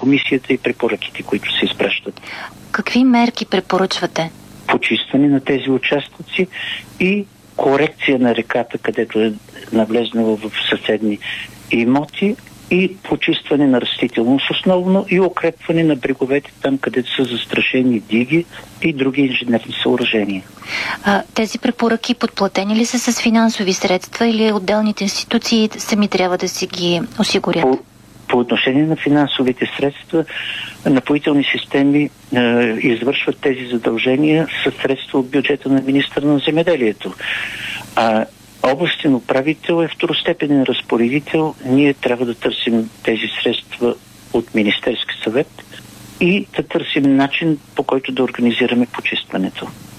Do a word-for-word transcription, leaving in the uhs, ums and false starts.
комисията и препоръките, които се изпращат. Какви мерки препоръчвате? Почистване на тези участъци и корекция на реката, където е навлезнала в съседни имоти, и почистване на растителност основно и укрепване на бреговете там, където са застрашени диги и други инженерни съоръжения. А, тези препоръки подплатени ли са с финансови средства или отделните институции сами трябва да си ги осигурят? По, по отношение на финансовите средства, напоителни системи е, извършват тези задължения със средства от бюджета на министъра на земеделието. А областен управител е второстепенен разпоредител. Ние трябва да търсим тези средства от Министерски съвет и да търсим начин, по който да организираме почистването.